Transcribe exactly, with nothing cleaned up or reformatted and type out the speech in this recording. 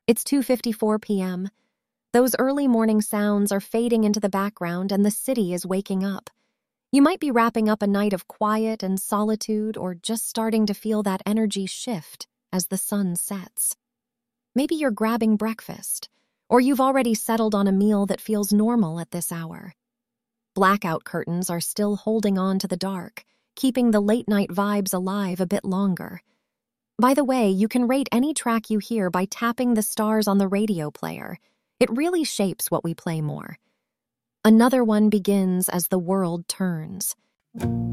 It's two fifty-four p m Those early morning sounds are fading into the background and the city is waking up. You might be wrapping up a night of quiet and solitude or just starting to feel that energy shift as the sun sets. Maybe you're grabbing breakfast, or you've already settled on a meal that feels normal at this hour. Blackout curtains are still holding on to the dark, keeping the late-night vibes alive a bit longer. By the way, you can rate any track you hear by tapping the stars on the radio player. It really shapes what we play more. Another one begins as the world turns.